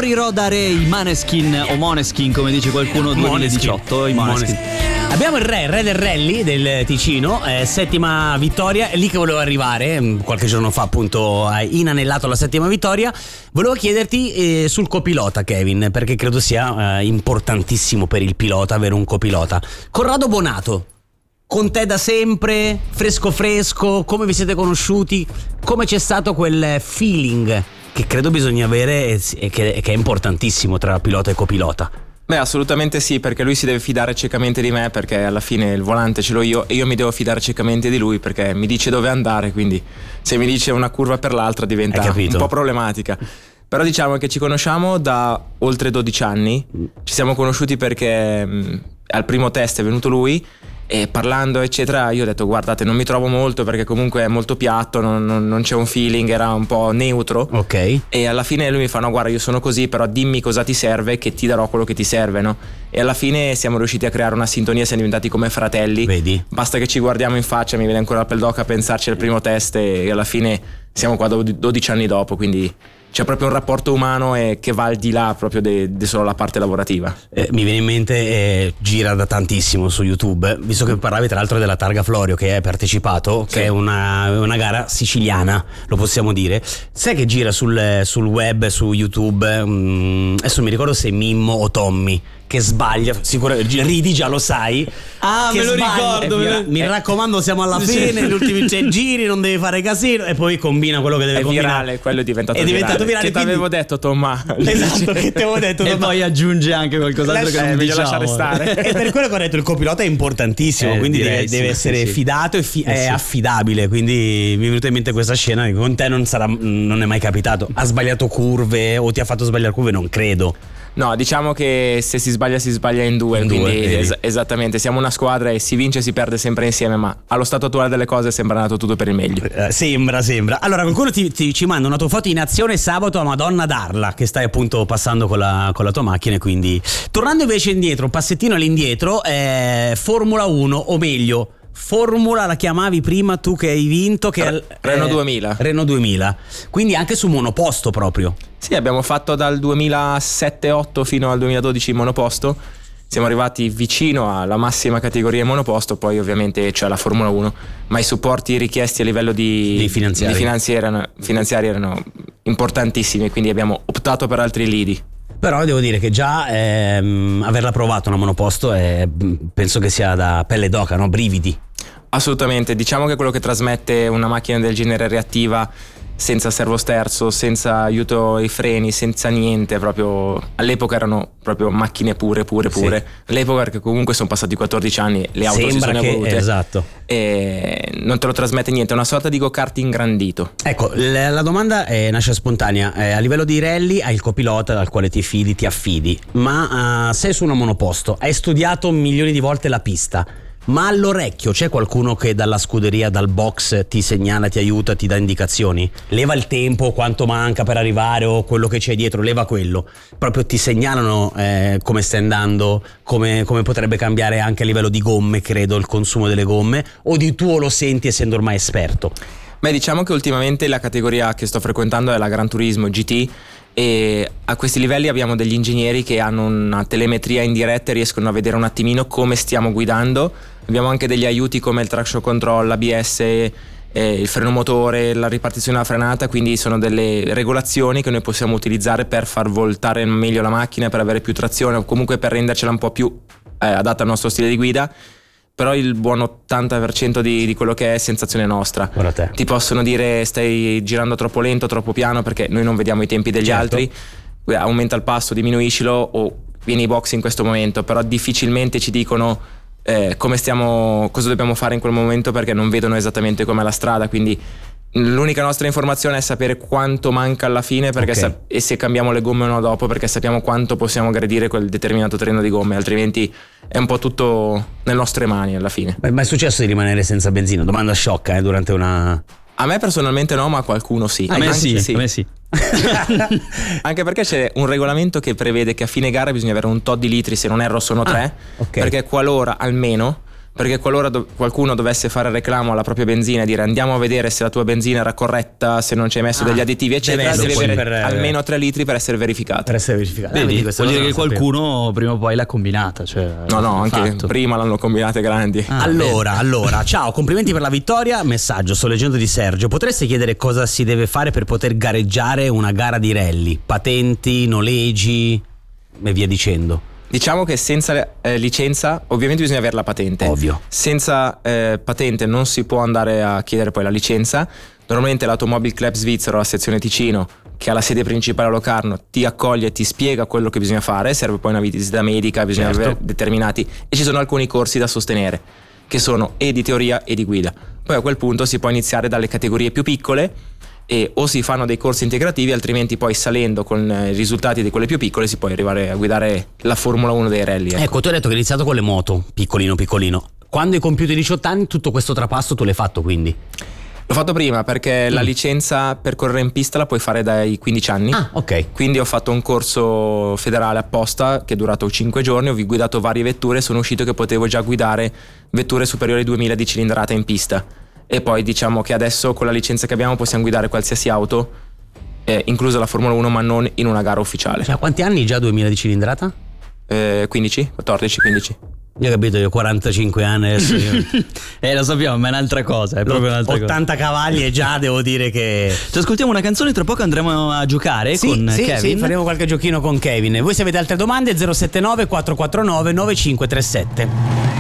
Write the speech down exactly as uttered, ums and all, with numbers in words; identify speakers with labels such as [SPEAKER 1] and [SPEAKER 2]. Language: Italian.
[SPEAKER 1] morirò da re, i Maneskin o Moneskin come dice qualcuno, duemiladiciotto, i Moneskin.
[SPEAKER 2] Abbiamo il re, il re del rally del Ticino, eh, settima vittoria, è lì che volevo arrivare, qualche giorno fa appunto hai inanellato la settima vittoria. Volevo chiederti eh, sul copilota, Kevin, perché credo sia eh, importantissimo per il pilota avere un copilota. Corrado Bonato, con te da sempre, fresco fresco, come vi siete conosciuti, come c'è stato quel feeling che credo bisogna avere e che, che è importantissimo tra pilota e copilota?
[SPEAKER 3] Beh, assolutamente sì, perché lui si deve fidare ciecamente di me, perché alla fine il volante ce l'ho io e io mi devo fidare ciecamente di lui, perché mi dice dove andare, quindi se mi dice una curva per l'altra diventa un po' problematica. Però diciamo che ci conosciamo da oltre dodici anni, ci siamo conosciuti perché mh, al primo test è venuto lui e parlando eccetera io ho detto guardate non mi trovo molto perché comunque è molto piatto, non, non, non c'è un feeling, era un po' neutro,
[SPEAKER 2] ok,
[SPEAKER 3] e alla fine lui mi fa no guarda io sono così però dimmi cosa ti serve che ti darò quello che ti serve, no? E alla fine siamo riusciti a creare una sintonia, siamo diventati come fratelli.
[SPEAKER 2] Vedi?
[SPEAKER 3] Basta che ci guardiamo in faccia, mi viene ancora il peldoc a pensarci al primo test e alla fine siamo qua dodici anni dopo, quindi c'è proprio un rapporto umano e che va al di là proprio di solo la parte lavorativa.
[SPEAKER 2] Eh, mi viene in mente, eh, gira da tantissimo su YouTube, visto che parlavi tra l'altro della Targa Florio che hai partecipato, sì, che è una, una gara siciliana, lo possiamo dire. Sai che gira sul, sul web, su YouTube, mh, adesso mi ricordo se Mimmo o Tommy, che sbaglia, sicuramente ridi, già lo sai.
[SPEAKER 1] Ah,
[SPEAKER 2] che
[SPEAKER 1] me lo
[SPEAKER 2] sbaglia,
[SPEAKER 1] ricordo.
[SPEAKER 2] mi,
[SPEAKER 1] me...
[SPEAKER 2] mi raccomando, siamo alla fine, negli ultimi tre giri, non devi fare casino, e poi combina quello che deve
[SPEAKER 3] è
[SPEAKER 2] combinare.
[SPEAKER 3] Virale, quello è diventato
[SPEAKER 2] è diventato virale.
[SPEAKER 3] Che
[SPEAKER 2] quindi...
[SPEAKER 3] ti avevo detto, Tomma.
[SPEAKER 2] Esatto, che ti avevo detto.
[SPEAKER 1] E poi aggiunge anche qualcos'altro
[SPEAKER 2] Lascia,
[SPEAKER 1] che non
[SPEAKER 2] eh,
[SPEAKER 1] diciamo.
[SPEAKER 3] lasciare stare.
[SPEAKER 2] E per quello che ho detto, il copilota è importantissimo,
[SPEAKER 1] eh,
[SPEAKER 2] quindi
[SPEAKER 1] direi,
[SPEAKER 2] deve, deve
[SPEAKER 1] sì,
[SPEAKER 2] essere
[SPEAKER 1] sì, sì.
[SPEAKER 2] fidato e fi-
[SPEAKER 1] eh,
[SPEAKER 2] è
[SPEAKER 1] sì.
[SPEAKER 2] affidabile. Quindi mi è venuta in mente questa scena che con te non sarà, non è mai capitato. Ha sbagliato curve o ti ha fatto sbagliare curve? Non credo.
[SPEAKER 3] No, diciamo che se si sbaglia si sbaglia in due,
[SPEAKER 2] in
[SPEAKER 3] quindi
[SPEAKER 2] due,
[SPEAKER 3] es- esattamente, siamo una squadra e si vince e si perde sempre insieme, ma allo stato attuale delle cose sembra andato tutto per il meglio.
[SPEAKER 2] Eh, sembra, sembra. Allora qualcuno ti, ti, ci manda una tua foto in azione sabato a Madonna Darla, che stai appunto passando con la, con la tua macchina, quindi tornando invece indietro, un passettino all'indietro, eh, Formula uno, o meglio Formula la chiamavi prima tu che hai vinto, che
[SPEAKER 3] Re-
[SPEAKER 2] è,
[SPEAKER 3] Renault duemila.
[SPEAKER 2] Renault duemila, quindi anche su monoposto proprio.
[SPEAKER 3] Sì, abbiamo fatto dal duemilasette otto fino al duemiladodici in monoposto. Siamo arrivati vicino alla massima categoria in monoposto, poi ovviamente c'è la Formula uno, ma i supporti richiesti a livello di,
[SPEAKER 2] Di finanziari.
[SPEAKER 3] di finanziari, erano, finanziari erano importantissimi, quindi abbiamo optato per altri lidi.
[SPEAKER 2] Però devo dire che già ehm, averla provato una monoposto è, penso che sia da pelle d'oca, no? Brividi.
[SPEAKER 3] Assolutamente, diciamo che quello che trasmette una macchina del genere reattiva, senza servosterzo, senza aiuto ai freni, senza niente, proprio all'epoca erano proprio macchine pure pure pure. Sì. All'epoca, perché comunque sono passati quattordici anni, le auto
[SPEAKER 2] Sembra
[SPEAKER 3] si sono
[SPEAKER 2] che,
[SPEAKER 3] evolute.
[SPEAKER 2] Esatto.
[SPEAKER 3] E non te lo trasmette niente, è una sorta di go-kart ingrandito.
[SPEAKER 2] Ecco, la, la domanda è, nasce spontanea. Eh, a livello di rally hai il copilota dal quale ti fidi, ti affidi, ma uh, sei su una monoposto, hai studiato milioni di volte la pista, ma all'orecchio c'è qualcuno che dalla scuderia, dal box ti segnala, ti aiuta, ti dà indicazioni? Leva il tempo, quanto manca per arrivare o quello che c'è dietro, leva quello. Proprio ti segnalano eh, come stai andando, come, come potrebbe cambiare anche a livello di gomme, credo, il consumo delle gomme, o di tuo lo senti essendo ormai esperto?
[SPEAKER 3] Beh, diciamo che ultimamente la categoria che sto frequentando è la Gran Turismo G T, e a questi livelli abbiamo degli ingegneri che hanno una telemetria in diretta e riescono a vedere un attimino come stiamo guidando. Abbiamo anche degli aiuti come il traction control, l'A B S, eh, il freno motore, la ripartizione della frenata, quindi sono delle regolazioni che noi possiamo utilizzare per far voltare meglio la macchina, per avere più trazione o comunque per rendercela un po' più eh, adatta al nostro stile di guida. Però il buon ottanta per cento di, di quello che è sensazione nostra.
[SPEAKER 2] Te.
[SPEAKER 3] Ti possono dire stai girando troppo lento, troppo piano, perché noi non vediamo i tempi degli
[SPEAKER 2] certo.
[SPEAKER 3] altri, aumenta il passo, diminuiscilo o vieni ai box in questo momento, però difficilmente ci dicono eh, come stiamo, cosa dobbiamo fare in quel momento, perché non vedono esattamente com'è la strada, quindi l'unica nostra informazione è sapere quanto manca alla fine, perché
[SPEAKER 2] okay.
[SPEAKER 3] sa- e se cambiamo le gomme o no dopo, perché sappiamo quanto possiamo aggredire quel determinato treno di gomme, altrimenti è un po' tutto nelle nostre mani alla fine.
[SPEAKER 2] Ma è successo di rimanere senza benzina? Domanda sciocca, eh, durante una...
[SPEAKER 3] A me personalmente no, ma a qualcuno sì.
[SPEAKER 1] A me
[SPEAKER 3] Anche,
[SPEAKER 1] sì,
[SPEAKER 3] sì.
[SPEAKER 1] a me sì.
[SPEAKER 3] Anche perché c'è un regolamento che prevede che a fine gara bisogna avere un tot di litri, se non erro sono tre,
[SPEAKER 2] ah, okay.
[SPEAKER 3] perché qualora almeno perché qualora do- qualcuno dovesse fare reclamo alla propria benzina e dire andiamo a vedere se la tua benzina era corretta, se non ci hai messo
[SPEAKER 2] Ah,
[SPEAKER 3] degli additivi eccetera,
[SPEAKER 2] deve
[SPEAKER 3] deve
[SPEAKER 2] essere
[SPEAKER 3] avere
[SPEAKER 2] per-
[SPEAKER 3] almeno tre litri per essere verificato.
[SPEAKER 2] Per essere verificato.
[SPEAKER 1] Vedi,
[SPEAKER 2] Eh, questa
[SPEAKER 1] vuol dire
[SPEAKER 2] cosa
[SPEAKER 1] che
[SPEAKER 2] non la sapevo.
[SPEAKER 1] qualcuno prima o poi l'ha combinata. Cioè,
[SPEAKER 3] No, no, anche
[SPEAKER 1] fatto.
[SPEAKER 3] prima l'hanno combinate grandi.
[SPEAKER 1] Ah,
[SPEAKER 2] allora, allora, ciao, complimenti per la vittoria. Messaggio, sto leggendo di Sergio. Potreste chiedere cosa si deve fare per poter gareggiare una gara di rally? Patenti, noleggi e via dicendo.
[SPEAKER 3] Diciamo che senza eh, licenza, ovviamente bisogna avere la patente.
[SPEAKER 2] Ovvio.
[SPEAKER 3] Senza eh, patente non si può andare a chiedere poi la licenza. Normalmente l'Automobile Club Svizzero, la sezione Ticino, che ha la sede principale a Locarno, ti accoglie e ti spiega quello che bisogna fare. Serve poi una visita medica, bisogna
[SPEAKER 2] Certo.
[SPEAKER 3] avere determinati. E ci sono alcuni corsi da sostenere, che sono e di teoria e di guida. Poi a quel punto si può iniziare dalle categorie più piccole e o si fanno dei corsi integrativi, altrimenti poi salendo con i risultati di quelle più piccole si può arrivare a guidare la Formula uno dei rally. Ecco.
[SPEAKER 2] Ecco, tu hai detto che hai iniziato con le moto, piccolino piccolino. Quando hai compiuto i diciotto anni tutto questo trapasso tu l'hai fatto, quindi?
[SPEAKER 3] L'ho fatto prima perché
[SPEAKER 2] Mm.
[SPEAKER 3] la licenza per correre in pista la puoi fare dai quindici anni.
[SPEAKER 2] Ah, ok.
[SPEAKER 3] Quindi ho fatto un corso federale apposta che è durato cinque giorni, ho guidato varie vetture e sono uscito che potevo già guidare vetture superiori ai duemila di cilindrata in pista. E poi diciamo che adesso con la licenza che abbiamo possiamo guidare qualsiasi auto, eh, inclusa la Formula uno, ma non in una gara ufficiale.
[SPEAKER 2] Cioè, quanti anni già duemila di cilindrata?
[SPEAKER 3] Eh, quindici, quattordici, quindici.
[SPEAKER 2] Io ho capito, io ho quarantacinque anni adesso. Io...
[SPEAKER 1] Eh, lo sappiamo, ma è un'altra cosa. È proprio un'altra cosa.
[SPEAKER 2] ottanta cavalli e già devo dire che...
[SPEAKER 1] Ci ascoltiamo una canzone, tra poco andremo a giocare
[SPEAKER 2] Sì,
[SPEAKER 1] con
[SPEAKER 2] sì,
[SPEAKER 1] Kevin.
[SPEAKER 2] sì, faremo qualche giochino con Kevin. Voi se avete altre domande zero sette nove quattro quattro nove nove cinque tre sette.